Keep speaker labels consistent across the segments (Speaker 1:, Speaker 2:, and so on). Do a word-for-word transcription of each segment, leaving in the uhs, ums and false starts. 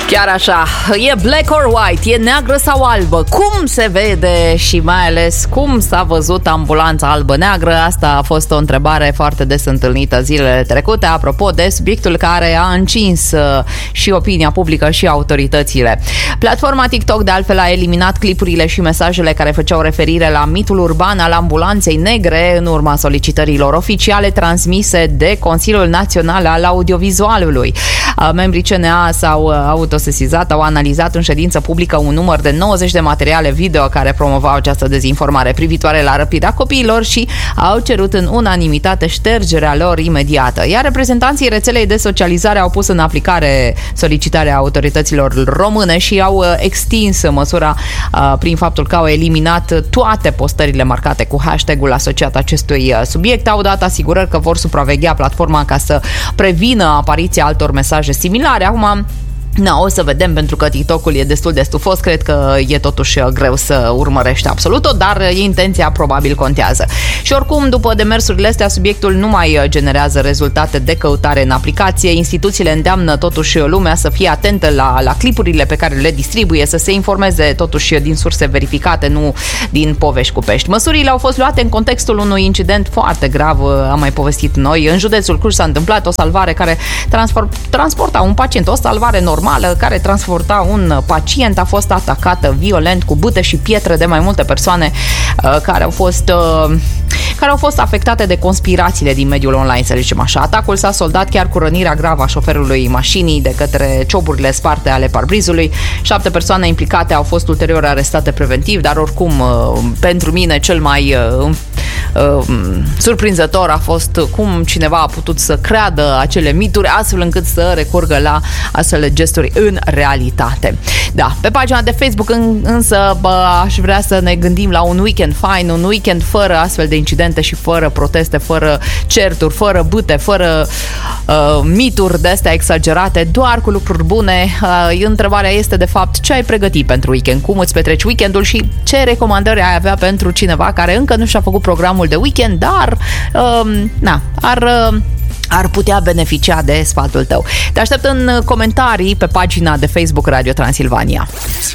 Speaker 1: Chiar așa, e black or white, e neagră sau albă? Cum se vede și mai ales cum s-a văzut ambulanța albă-neagră? Asta a fost o întrebare foarte des întâlnită zilele trecute, apropo de subiectul care a încins și opinia publică și autoritățile. Platforma TikTok de altfel a eliminat clipurile și mesajele care făceau referire la mitul urban al ambulanței negre în urma solicitărilor oficiale transmise de Consiliul Național al Audiovizualului. Membrii C N A s-au autosesizat, au analizat în ședință publică un număr de nouăzeci de materiale video care promovau această dezinformare privitoare la răpirea copiilor și au cerut în unanimitate ștergerea lor imediată. Iar reprezentanții rețelei de socializare au pus în aplicare solicitarea autorităților române și au extins măsura uh, prin faptul că au eliminat toate postările marcate cu hashtag-ul asociat acestui subiect. Au dat asigurări că vor supraveghea platforma ca să prevină apariția altor mesaje similare. Acum, na, o să vedem, pentru că TikTok-ul e destul de stufos, cred că e totuși greu să urmărești absolut tot, dar intenția probabil contează. Și oricum, după demersurile astea, subiectul nu mai generează rezultate de căutare în aplicație. Instituțiile îndeamnă totuși lumea să fie atentă la, la clipurile pe care le distribuie, să se informeze totuși din surse verificate, nu din povești cu pești. Măsurile au fost luate în contextul unui incident foarte grav, am mai povestit noi. În județul Cluj s-a întâmplat o salvare care transfor- transporta un pacient, o salvare normală care transporta un pacient, a fost atacată violent cu bâte și pietre de mai multe persoane uh, care au fost uh, care au fost afectate de conspirațiile din mediul online, să zicem așa. Atacul s-a soldat chiar cu rănirea gravă a șoferului mașinii de către cioburile sparte ale parbrizului. Șapte persoane implicate au fost ulterior arestate preventiv, dar oricum uh, pentru mine cel mai uh, uh, surprinzător a fost cum cineva a putut să creadă acele mituri astfel încât să recurgă la astfel de gesturi în realitate. Da, pe pagina de Facebook în, însă bă, aș vrea să ne gândim la un weekend fain, un weekend fără astfel de incidente și fără proteste, fără certuri, fără bâte, fără uh, mituri de astea exagerate, doar cu lucruri bune. Uh, întrebarea este de fapt ce ai pregătit pentru weekend, cum îți petreci weekendul și ce recomandări ai avea pentru cineva care încă nu și-a făcut programul de weekend, dar uh, na, ar... Uh, ar putea beneficia de sfatul tău. Te aștept în comentarii pe pagina de Facebook Radio Transilvania.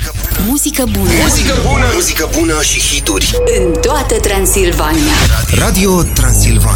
Speaker 2: Muzică bună.
Speaker 3: Muzică bună, muzică bună și hituri
Speaker 2: în toată Transilvania.
Speaker 3: Radio Transilvania.